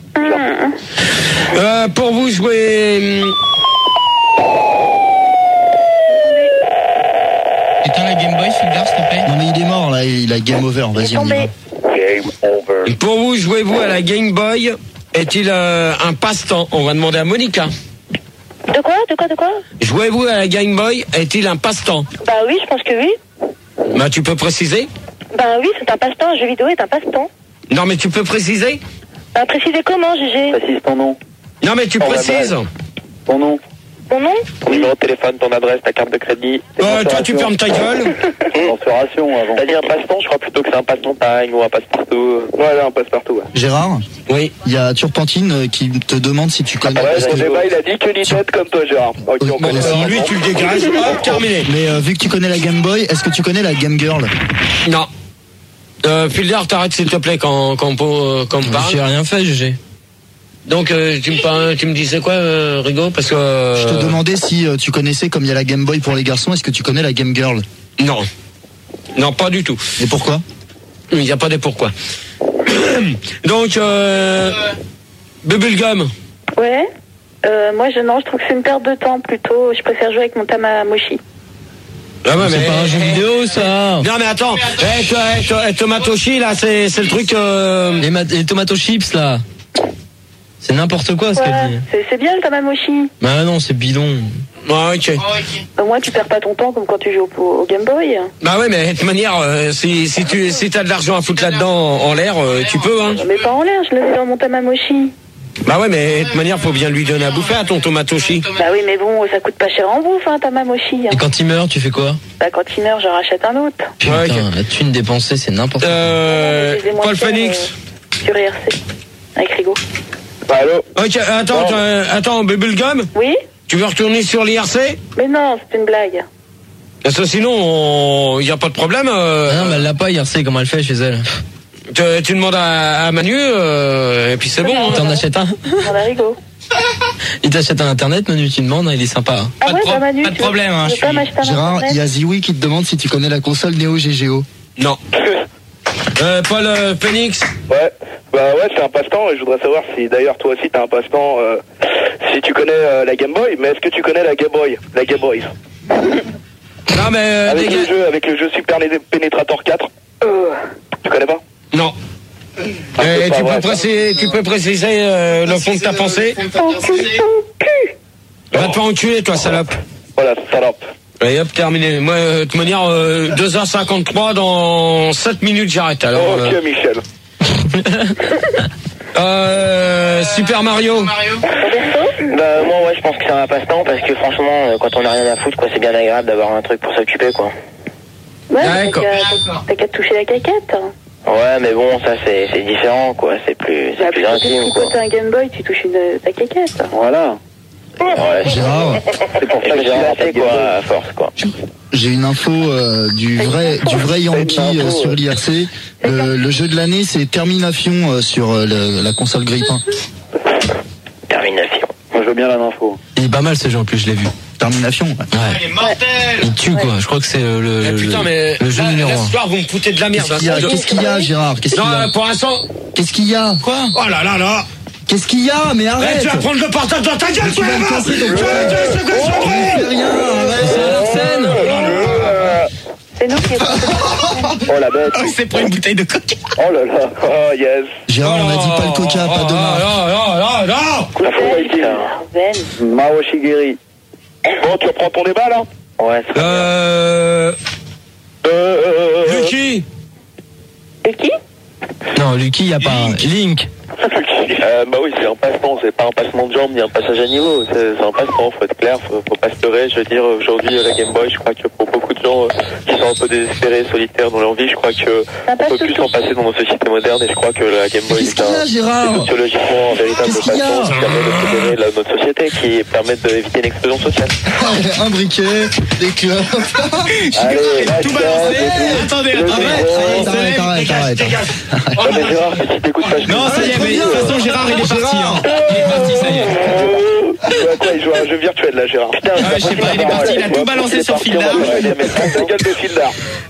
Pour vous jouer. Éteins la Game Boy, Fulgar, s'il te plaît. Non mais il est mort là, il a game over, vas-y on y va. Game over. Pour vous, jouez-vous à la Game Boy est-il un passe-temps? On va demander à Monica. De quoi? Jouez-vous à la Game Boy est-il un passe-temps? Bah oui, je pense que oui. Bah tu peux préciser? Bah oui, c'est un passe-temps, un jeu vidéo est un passe-temps. Non mais tu peux préciser? Bah précisez comment, GG? Précise ton nom. Non mais tu précises. Ton nom. Ton nom? Ton numéro de téléphone, ton adresse, ta carte de crédit. Toi tu fermes ta gueule. Transfération avant. T'as dit un passe-temps, je crois plutôt que c'est un passe-montagne ou un passe-partout. Ouais, un passe-partout. Ouais. Gérard, Oui. il y a Turpentine qui te demande si tu connais. Ouais, son débat, il a dit que Nintendo comme toi, Gérard. Ok, on Bon, connaît. lui tu le dégages. Hop, terminé. Mais vu que tu connais la Game Boy, est-ce que tu connais la Game Girl? Non. Fildar, t'arrêtes s'il te plaît quand on parle. J'ai rien fait, GG. Donc tu me disais quoi, Rigo? Parce que Je te demandais si tu connaissais, comme il y a la Game Boy pour les garçons, est-ce que tu connais la Game Girl? Non, pas du tout. Et pourquoi? Il n'y a pas de pourquoi. Donc Bubblegum. Ouais. Moi je trouve que c'est une perte de temps plutôt. Je préfère jouer avec mon Tamagotchi. Ah ouais, C'est pas un jeu vidéo, ça. Non mais attends, Tomatoshi là, c'est le truc. Les tomato chips, là. C'est n'importe quoi ce qu'elle dit. C'est bien le Tamagotchi. Bah non, c'est bidon. Ouais, ok. Au moins tu perds pas ton temps comme quand tu joues au Game Boy. Bah ouais, mais de toute manière, si t'as de l'argent à foutre là-dedans en l'air, tu peux, hein. Mais pas en l'air, je l'avais dans mon Tamagotchi. Bah ouais, mais de toute manière, faut bien lui donner à bouffer à ton Tomatoshi. Bah oui, mais bon, ça coûte pas cher en bouffe, hein, ta mamoshi. Hein. Et quand il meurt, tu fais quoi? Bah quand il meurt, j'en rachète un autre. Putain, Ouais, la thune dépensée, c'est n'importe quoi. Paul Phoenix. Sur IRC, avec Rigo. Bah, allô? Ok, attends, Bubblegum, Oui? tu veux retourner sur l'IRC? Mais non, c'est une blague. Parce que sinon, il n'y a pas de problème. Ah non, mais elle l'a pas, IRC, comment elle fait chez elle? Tu demandes à Manu, et puis c'est bon. Hein. T'en achètes un? On a Rigo. Il t'achète un internet, Manu, tu demandes, il est sympa. Hein. Ah ouais, bah Manu, pas de problème, hein, je suis... Gérard, il y a Ziwi qui te demande si tu connais la console Neo GGO. Non. Paul Phoenix. Ouais, bah ouais, c'est un passe-temps et je voudrais savoir si d'ailleurs toi aussi t'as un passe-temps, si tu connais la Game Boy, mais est-ce que tu connais la Game Boy? La Game Boy. Non mais avec le jeu Super Penetrator 4. Tu connais pas? Non. Tu peux préciser le fond de ta pensée? Va te faire enculer, toi, salope. Voilà, salope. Et hop, terminé. Moi, de toute manière, 2h53, dans 7 minutes, j'arrête. Alors, ok, Michel. Super Mario. Bah moi ouais, je pense que c'est un passe-temps parce que franchement, quand on a rien à foutre, quoi, c'est bien agréable d'avoir un truc pour s'occuper, quoi. Ouais, d'accord. T'as qu'à toucher la caquette. Hein. Ouais, mais bon, ça c'est différent, quoi. C'est plus intime, quoi. Quand t'as un Game Boy, tu touches ta caquette. Voilà. Ouais, Gérard. C'est pour ça que j'ai raté, quoi, à force, quoi. J'ai une info du vrai Yankee sur l'IRC. Le jeu de l'année, c'est Termination sur la console Grippin. Termination. Moi, je veux bien l'info. Il est pas mal ce jeu en plus, je l'ai vu. Termination. Ouais. Il est mortel. Il tue quoi. Je crois que c'est le jeu numéro 1. Ce soir, vous me foutez de la merde. Qu'est-ce qu'il y a, Gérard? Qu'est-ce qu'il y a? Non, pour l'instant. Qu'est-ce qu'il y a? Quoi? Oh là là là. Qu'est-ce qu'il y a? Mais arrête! Tu vas prendre le portable dans ta gueule, tu vas me casser ton rien, Arsène. C'est nous qui Oh la bête. C'est pour une bouteille de coca. Oh là là. Oh yes. Gérard, on a dit pas le coca, pas de marque. Non. Mao Shigeri. Bon, tu reprends ton débat là? Ouais, Lucky. Lucky? Non, Lucky, y a pas. Link. Bah oui, c'est un passe-temps, c'est pas un passement de jambes ni un passage à niveau, c'est un passe-temps, faut être clair, faut pas se leurrer. Je veux dire, aujourd'hui, la Game Boy, je crois que pour beaucoup de gens qui sont un peu désespérés, solitaires dans leur vie, je crois que on peut plus s'en passer dans nos sociétés modernes et je crois que la Game Boy est sociologiquement un véritable passe-temps qui permet de fédérer notre société, qui permet d'éviter une explosion sociale. Un briquet, des clubs. Allez, tout balancé. Attendez, Arrête. Mais Gérard, si t'écoutes pas, non, ça y est, mais de toute façon, Gérard, il est parti. Hein. Il est parti, ça y est. Quoi, il joue à un jeu virtuel là, Gérard. Putain, je sais pas, il est parti, il a tout balancé sur Fildar. Ta gueule de Fildar.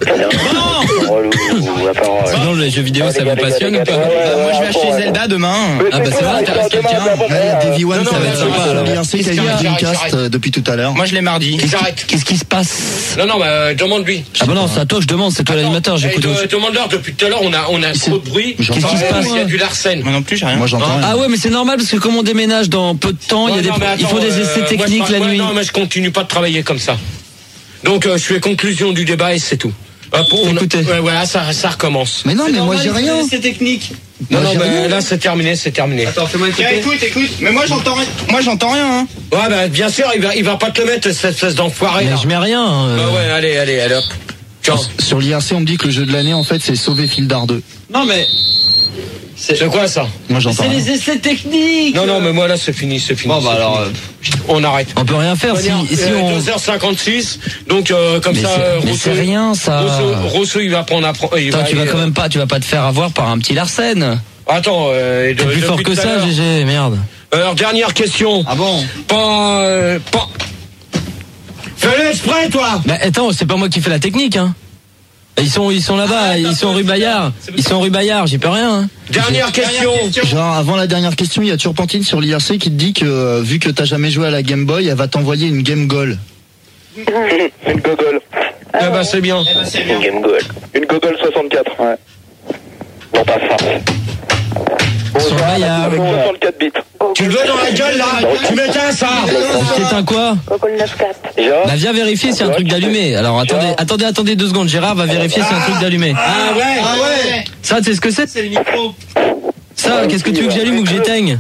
Non, les jeux vidéo, ça vous passionne ou pas? Moi, je vais acheter Zelda demain. Ah bah c'est vrai, t'intéresse quelqu'un. Davy One, ça va être sympa. Alors, l'IRC qui a eu Dreamcast depuis tout à l'heure. Moi, je l'ai mardi. Qu'est-ce qui se passe? Non, mais demande-lui. Ah bah non, c'est à toi que je demande, c'est toi l'animateur, j'écoute. Demande-leur, depuis tout à l'heure, on a trop de bruit. Qu'est-ce qui se passe? Il y a du Larsen. Moi non plus, j'ai rien. Moi, j'entends rien. Ah ouais, mais c'est normal parce que comme on déménage dans peu de temps, il faut des essais techniques la nuit. Non, mais je continue pas de travailler comme ça. Donc, je fais conclusion du débat et c'est tout. Écoutez. Ouais, ça recommence. Mais non, mais moi, j'ai rien. C'est technique. Non, mais là, c'est terminé. Attends, fais-moi écouter. Écoute. Mais moi, j'entends rien, hein. Ouais, bah, bien sûr, il va pas te le mettre, cette espèce d'enfoiré. Mais je mets rien. Bah ouais, allez, hop. Tiens. Sur l'IRC, on me dit que le jeu de l'année, en fait, c'est Sauver Fildar 2. Non, mais... C'est quoi ça? Moi j'entends. C'est les essais techniques. Non, mais moi là c'est fini. Bon bah alors on arrête. On peut rien faire si on 2h56. Donc comme mais ça Rousseau, c'est rien ça. Rousseau il va prendre tu vas pas te faire avoir par un petit Larsen. Attends, t'es plus fort que ça, GG, merde. Alors dernière question. Ah bon? Pas fais-le exprès toi. Bah attends, c'est pas moi qui fais la technique hein. Ils sont là-bas, ils sont rue Bayard. J'y peux rien. Hein. Dernière question. Genre, avant la dernière question, il y a Turpentine sur l'IRC qui te dit que, vu que t'as jamais joué à la Game Boy, elle va t'envoyer une Game Goal. Une Gogol. Eh ben, c'est bien. Une Game Goal. Une Gogol 64. Ouais. Non, pas ça. Sur Bayard. Avec 64 bits. Tu le veux dans la gueule là? Tu m'éteins ça? C'est un quoi? Gogol 9-4. Bah viens vérifier si c'est un truc d'allumé. Alors attendez 2 secondes. Gérard va vérifier si c'est un truc d'allumé. Ah ouais. Ça, tu sais ce que c'est? C'est le micro. Ça, qu'est-ce que tu veux que j'allume ou que j'éteigne?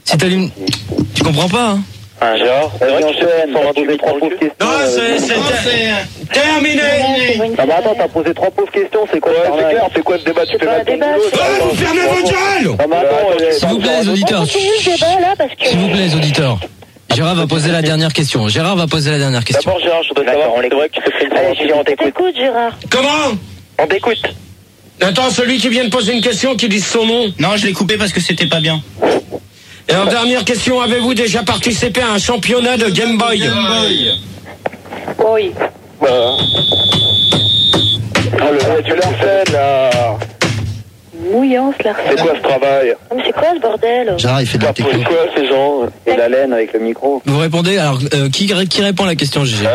Si t'allumes... Tu comprends pas, hein? Ah, Gérard, c'est vrai que tu t'as posé 3 pauvres questions. Non, c'est terminé. Ah bah attends, t'as posé 3 pauvres questions, c'est quoi? C'est clair, c'est quoi ce débat? Tu fais mal ton boulot. Vous fermez votre gueule! Ah bah attends, S'il vous plaît, les auditeurs. S'il vous plaît, les auditeurs. Gérard va poser la dernière question. D'abord, Gérard, je voudrais savoir, c'est vrai que tu te fais une formation. On t'écoute, Gérard. Comment? On t'écoute. Attends, celui qui vient de poser une question, qui dit son nom. Non, je l'ai coupé parce que c'était pas bien. Et en dernière question, avez-vous déjà participé à un championnat de Game Boy? Oui. Tu Larsen, là. Mouillance, Larsen. C'est quoi ce travail? Mais c'est quoi ce bordel? Gérard, il fait de la techno. C'est quoi ces gens? Et la laine avec le micro. Vous répondez, alors, qui répond à la question, Gégé?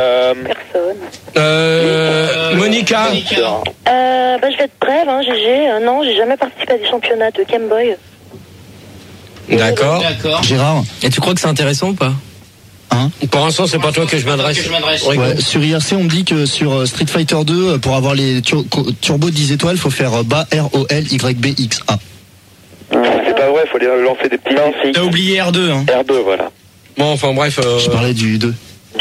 Personne. Monica. Je vais être brève, hein, GG. Non, j'ai jamais participé à des championnats de Game Boy. D'accord. Gérard. Et tu crois que c'est intéressant ou pas? Hein? Pour l'instant, c'est pas toi que je m'adresse. Ouais, sur IRC, on me dit que sur Street Fighter 2, pour avoir les turbos 10 étoiles, faut faire bas ROLYBXA. C'est pas vrai, faut lancer des petits lancers. T'as oublié R2, hein. R2, voilà. Bon, enfin bref. Je parlais du 2.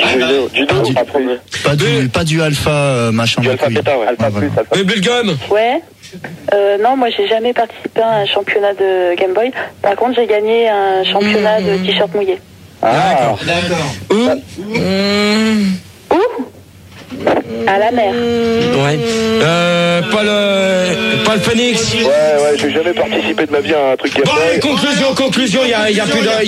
Pas du alpha machin. Du alpha bêta, ouais. Alpha plus, alpha. Mais Bullgum. Ouais. Non, moi j'ai jamais participé à un championnat de Game Boy. Par contre, j'ai gagné un championnat de t-shirt mouillé. Ah, D'accord. Où? À la mer. Ouais. Paul Phoenix. Ouais, j'ai jamais participé de ma vie à un truc Game Bon, Boy. allez, conclusion, il y a plus de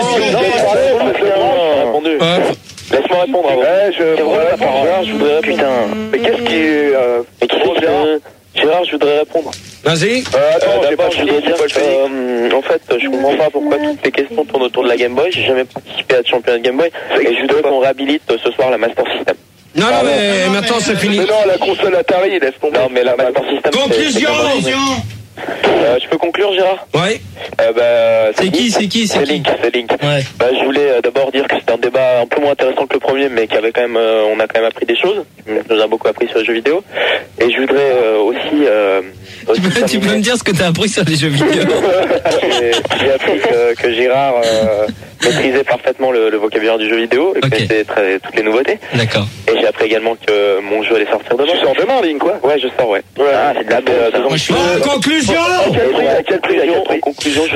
questions. Laisse-moi répondre avant. Je voudrais répondre. Putain. Mais qu'est-ce qui est... Mais qui c'est que... Gérard, je voudrais répondre. Vas-y. Attends, d'abord, je voudrais dire que, en fait, je comprends pas pourquoi toutes les questions tournent autour de la Game Boy. J'ai jamais participé à ce championnat de Game Boy. Et je voudrais qu'on réhabilite ce soir la Master System. Non, mais maintenant c'est fini. Mais non, la console Atari, laisse tomber. Non, mais la Master System... Conclusion. Je peux conclure, Gérard? Ouais. C'est qui C'est Link. Ouais. Je voulais d'abord dire que c'était un débat un peu moins intéressant que le premier, mais qui avait quand même, on a quand même appris des choses. On nous a beaucoup appris sur les jeux vidéo. Et je voudrais aussi tu peux me dire ce que t'as appris sur les jeux vidéo? J'ai appris que Gérard maîtrisait parfaitement le vocabulaire du jeu vidéo et connaissait toutes les nouveautés. D'accord. Et j'ai appris également que mon jeu allait sortir demain. Tu sors demain, Link, quoi? Ouais, je sors, ouais. Ah, c'est de la merde. Conclusion. Conclusion.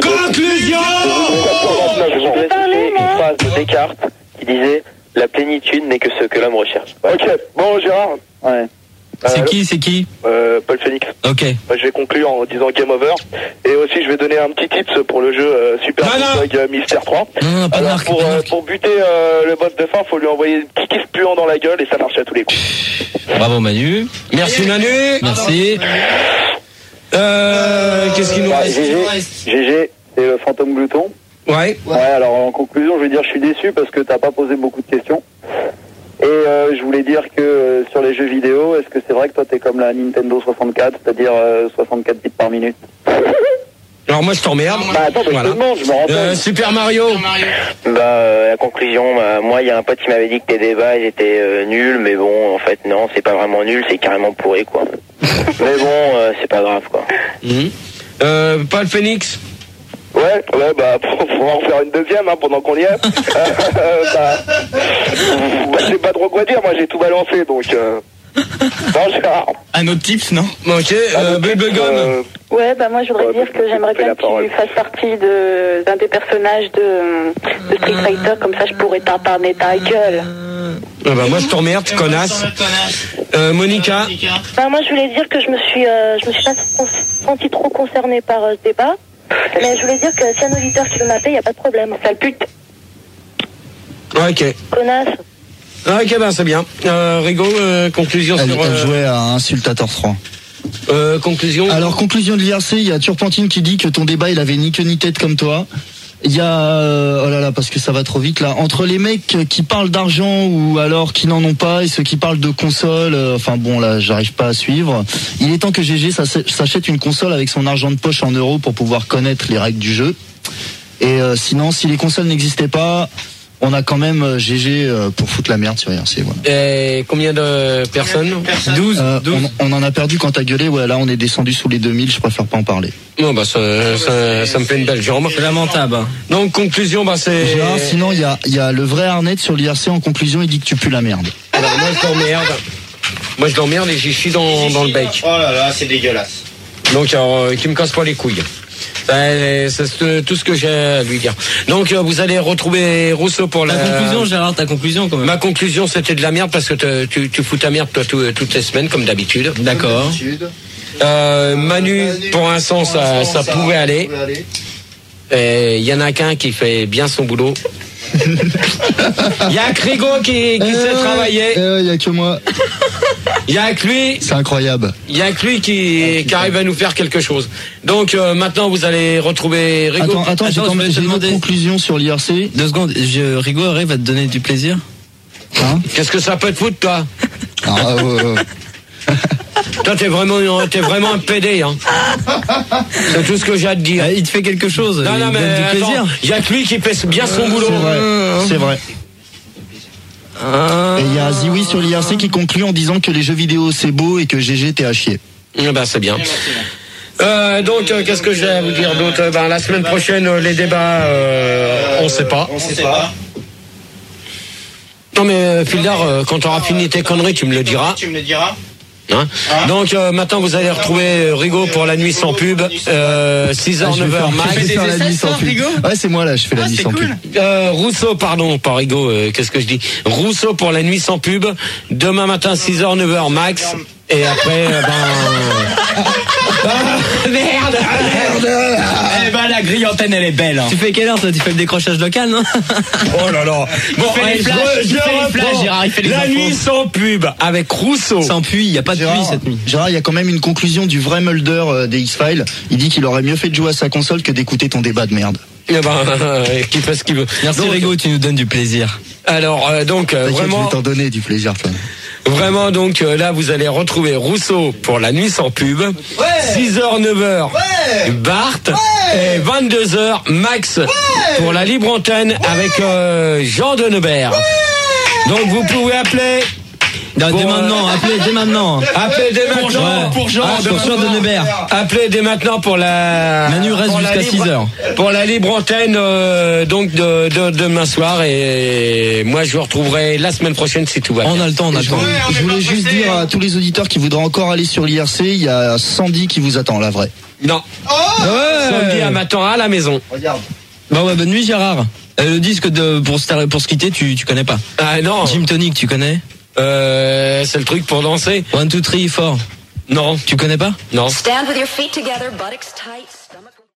Je voudrais citer une phrase de Descartes qui disait la plénitude n'est que ce que l'homme recherche. Ok, bon Gérard. Ouais. C'est qui Paul Phoenix. Ok. Je vais conclure en disant Game Over. Et aussi, je vais donner un petit tips pour le jeu Super Meat Boy Mister 3. Non, pas alors, pour buter le boss de fin, faut lui envoyer un petit kiff puant dans la gueule et ça marche à tous les coups. Bravo Manu. Merci Manu. Merci. Qu'est-ce qu'il nous reste? GG, c'est le fantôme glouton. Ouais. Alors en conclusion, je vais dire je suis déçu parce que t'as pas posé beaucoup de questions. Et je voulais dire que sur les jeux vidéo, est-ce que c'est vrai que toi t'es comme la Nintendo 64, c'est-à-dire 64 bits par minute? Alors moi je t'emmerde. Attends, je te demande, je me rappelle. Super Mario. La conclusion, moi il y a un pote qui m'avait dit que tes débats ils étaient nuls, mais bon en fait non, c'est pas vraiment nul, c'est carrément pourri quoi. Mais bon, c'est pas grave quoi. Paul Phoenix. Ouais, faut en faire une deuxième pendant qu'on y est. J'ai pas trop quoi dire, moi j'ai tout balancé donc. Un autre tips, non? Ok, Bubblegum. Ouais, moi je voudrais dire que j'aimerais bien que tu fasses partie d'un des personnages de Street Fighter, comme ça je pourrais t'emparner ta gueule. Moi je t'emmerde, connasse. Monica. Moi je voulais dire que je me suis pas sentie trop concernée par ce débat. Mais je voulais dire que si un auditeur qui veut m'appeler, y a pas de problème. Sale pute. Ok. Connasse. Ok, c'est bien. Rigo, conclusion elle, sur... Elle jouait à Insultator 3. Conclusion. Alors, conclusion de l'IRC, il y a Turpentine qui dit que ton débat, il avait ni queue ni tête comme toi. Il y a, oh là là, parce que ça va trop vite là, entre les mecs qui parlent d'argent ou alors qui n'en ont pas et ceux qui parlent de console, enfin bon là, j'arrive pas à suivre. Il est temps que GG s'achète une console avec son argent de poche en euros pour pouvoir connaître les règles du jeu. Et sinon, si les consoles n'existaient pas, On a quand même GG pour foutre la merde sur IRC. Voilà. Et combien de personnes 12. On en a perdu quand t'as gueulé. Ouais, là on est descendu sous les 2000. Je préfère pas en parler. Non, bah ça me fait une belle jambe. C'est lamentable. Donc conclusion, bah c'est. Gérard, sinon il y a le vrai Arnett sur l'IRC en conclusion. Il dit que tu pues la merde. Alors moi je l'emmerde et j'y chie dans le bec. Oh là là, c'est dégueulasse. Donc qui me casse pas les couilles. C'est tout ce que j'ai à lui dire. Donc vous allez retrouver Rousseau pour la conclusion, Gérard, ta conclusion quand même. Ma conclusion, c'était de la merde parce que tu fous ta merde toi toutes les semaines comme d'habitude. D'accord. Manu, pour l'instant ça pouvait aller. Il y en a qu'un qui fait bien son boulot. Il y a que Rigo qui sait travailler. Il y a que moi. Il y a que lui. C'est incroyable. Il y a que lui qui arrive à nous faire quelque chose. Donc maintenant vous allez retrouver Rigo. Attends, j'ai une autre conclusion sur l'IRC. 2 secondes. Rigo arrive à te donner du plaisir. Hein? Qu'est-ce que ça peut te foutre, toi? Toi, t'es vraiment un PD, hein. C'est tout ce que j'ai à te dire. Il te fait quelque chose. Non, mais du plaisir. Il y a que lui qui fait bien son boulot. C'est vrai. Et il y a Ziwi sur l'IRC qui conclut en disant que les jeux vidéo c'est beau et que GG t'es à chier. Bah c'est bien. Donc qu'est-ce que j'ai à vous dire d'autre? La semaine prochaine les débats on sait pas. Non mais Fildar, quand t'auras fini tes conneries tu me le diras. Hein? Donc maintenant vous allez retrouver Rigo pour la nuit sans pub 6h 9h max. Ouais, c'est moi là, je fais la nuit sans pub. Rousseau, pardon, pas Rigo, qu'est-ce que je dis? Rousseau pour la nuit sans pub, demain matin 6h 9h max. Et après merde. Eh ben la grille antenne elle est belle. Hein. Tu fais quelle heure toi? Tu fais le décrochage local, non? Oh là là. Bon, Gérard, il fait les la nuit sans pub avec Rousseau. Sans pluie, il y a pas de pluie cette nuit. Gérard, il y a quand même une conclusion du vrai Mulder des X-Files. Il dit qu'il aurait mieux fait de jouer à sa console que d'écouter ton débat de merde. Eh qu'il fait ce qu'il veut. Merci Rigo, tu nous donnes du plaisir. Alors vraiment, je vais t'en donner du plaisir, toi. Vraiment, donc là, vous allez retrouver Rousseau pour la nuit sans pub. 6h, 9h, Bart. Et 22h, Max pour la libre antenne avec Jean de Neubert. Donc vous pouvez appeler. Dès maintenant. Appelez dès maintenant pour Jean de Neubert. Appelez dès maintenant pour la. Manu reste jusqu'à 6h. Pour la libre antenne donc de demain soir et moi je vous retrouverai la semaine prochaine si tout va bien. On a le temps. Je voulais juste dire à tous les auditeurs qui voudraient encore aller sur l'IRC, il y a Sandy qui vous attend, la vraie. Non. Sandy elle m'attend à la maison. Regarde. Bonne nuit Gérard. Le disque pour se quitter, tu connais pas? Ah non. Gym Tonic, tu connais? C'est le truc pour danser. 1, 2, 3, 4. Non. Tu connais pas? Non. Stand with your feet together, buttocks tight.